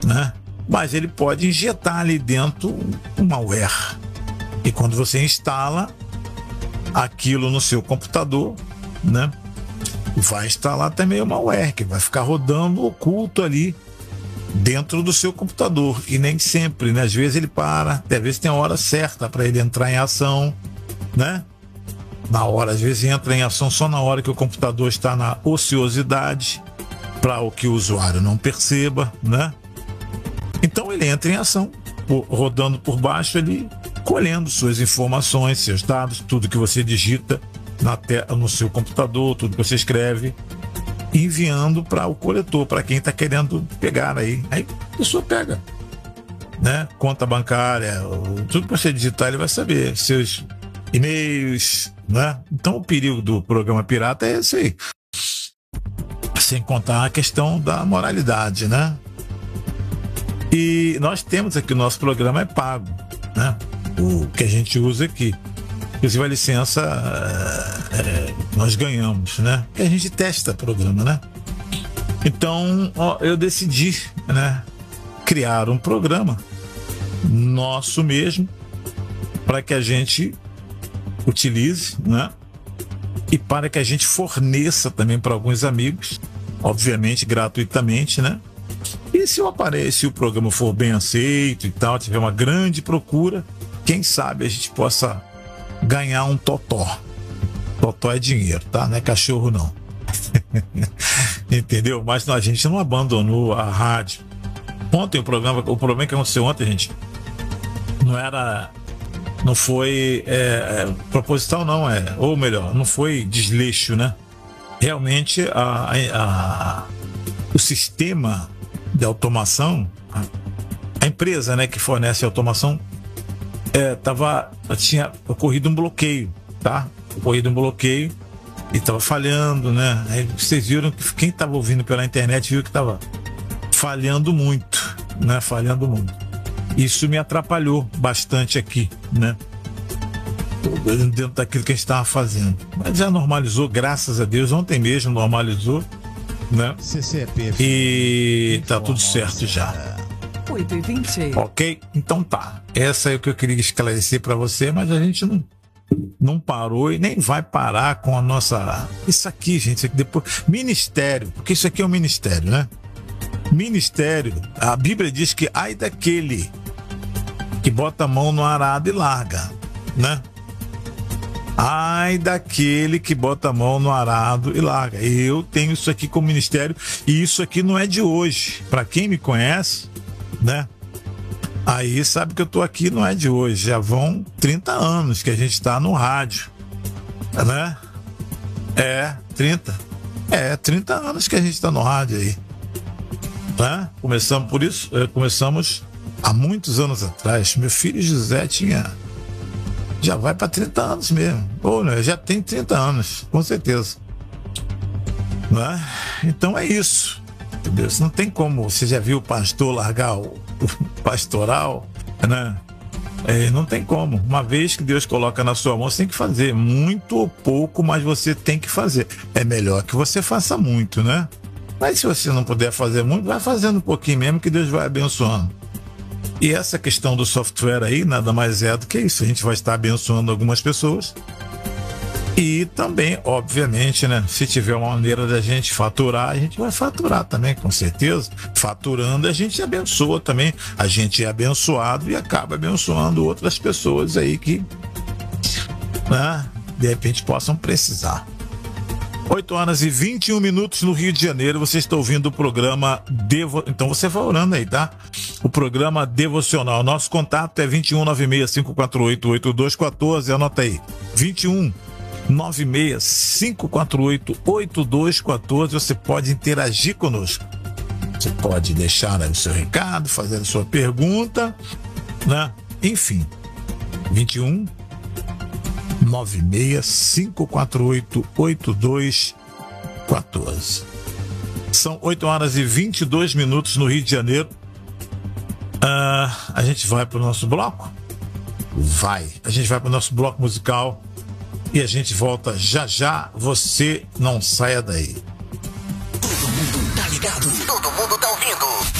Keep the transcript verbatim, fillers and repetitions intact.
né? Mas ele pode injetar ali dentro um malware. E quando você instala aquilo no seu computador, né, vai instalar também o malware, que vai ficar rodando oculto ali dentro do seu computador. E nem sempre, né? Às vezes ele para, às vezes tem a hora certa para ele entrar em ação, né? Na hora, às vezes entra em ação só na hora que o computador está na ociosidade, para o que o usuário não perceba, né? Então ele entra em ação, rodando por baixo ali, colhendo suas informações, seus dados, tudo que você digita na te- no seu computador, tudo que você escreve, enviando para o coletor, para quem está querendo pegar aí. Aí a pessoa pega, né? Conta bancária, tudo que você digitar ele vai saber, seus e-mails, né? Então o perigo do programa pirata é esse aí. Sem contar a questão da moralidade, né? E nós temos aqui, o nosso programa é pago, né? O que a gente usa aqui. Inclusive a licença é, nós ganhamos, né? Que a gente testa o programa, né? Então, ó, eu decidi, né, criar um programa nosso mesmo para que a gente utilize, né? E para que a gente forneça também para alguns amigos, obviamente gratuitamente, né? E se o aparelho, se o programa for bem aceito e tal, tiver uma grande procura, quem sabe a gente possa ganhar um totó. Totó é dinheiro, tá? Não é cachorro, não. Entendeu? Mas a gente não abandonou a rádio. Ontem o programa, o problema que aconteceu ontem, gente, não era, não foi é, é, proposital, não é, ou melhor, não foi desleixo, né? Realmente a, a, o sistema de automação, a, a empresa, né, que fornece a automação, é, tava, tinha ocorrido um bloqueio, tá? Ocorrido um bloqueio e estava falhando, né? Aí vocês viram que quem estava ouvindo pela internet viu que estava falhando muito, né? Falhando muito. Isso me atrapalhou bastante aqui, né? Dentro daquilo que a gente estava fazendo. Mas já normalizou, graças a Deus. Ontem mesmo normalizou, né? C C P. E tá tudo certo já. oito e vinte. Ok? Então tá. Essa é o que eu queria esclarecer para você, mas a gente não, não parou e nem vai parar com a nossa... Isso aqui, gente, isso aqui depois... Ministério, porque isso aqui é um ministério, né? Ministério, a Bíblia diz que ai daquele que bota a mão no arado e larga, né? Ai daquele que bota a mão no arado e larga. Eu tenho isso aqui como ministério e isso aqui não é de hoje. Para quem me conhece, né? Aí sabe que eu tô aqui, não é de hoje. Já vão trinta anos que a gente tá no rádio, né? É, trinta. É, trinta anos que a gente tá no rádio aí. Né? Começamos por isso, começamos há muitos anos atrás. Meu filho José tinha... Já vai para trinta anos mesmo. Ou né? Já tem trinta anos, com certeza. Né? Então é isso. Entendeu? Não tem como. Você já viu o pastor largar o, o pastoral, né? É, não tem como. Uma vez que Deus coloca na sua mão, você tem que fazer. Muito ou pouco, mas você tem que fazer. É melhor que você faça muito, né? Mas se você não puder fazer muito, vai fazendo um pouquinho mesmo, que Deus vai abençoando. E essa questão do software aí, nada mais é do que isso. A gente vai estar abençoando algumas pessoas. E também, obviamente, né? Se tiver uma maneira da gente faturar, a gente vai faturar também, com certeza. Faturando, a gente abençoa também. A gente é abençoado e acaba abençoando outras pessoas aí que, né, de repente possam precisar. oito horas e vinte e um minutos no Rio de Janeiro. Você está ouvindo o programa Devo... Então você vai orando aí, tá? O programa Devocional. Nosso contato é vinte e um, nove seis, cinco quatro oito, oito dois um quatro. Anota aí. vinte e um, nove seis, cinco quatro oito, oito dois um quatro. Você pode interagir conosco. Você pode deixar aí o seu recado, fazer a sua pergunta, né? Enfim. vinte e um, nove seis, cinco quatro oito, oito dois um quatro. São oito horas e vinte e dois minutos no Rio de Janeiro. Uh, a gente vai para o nosso bloco? Vai. A gente vai para o nosso bloco musical e a gente volta já já. Você não saia daí. Todo mundo tá ligado. Todo mundo tá ouvindo.